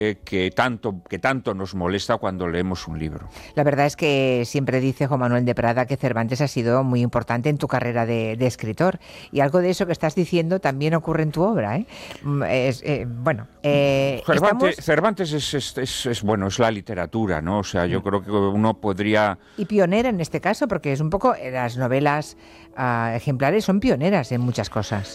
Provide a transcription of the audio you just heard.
que tanto nos molesta cuando leemos un libro. La verdad es que siempre dice Juan Manuel de Prada que Cervantes ha sido muy importante en tu carrera de escritor. Y algo de eso que estás diciendo también ocurre en tu obra, ¿eh? Cervantes bueno, es la literatura, ¿no? O sea, yo creo que uno podría... Y pionera en este caso, porque es un poco, las novelas ejemplares son pioneras en muchas cosas.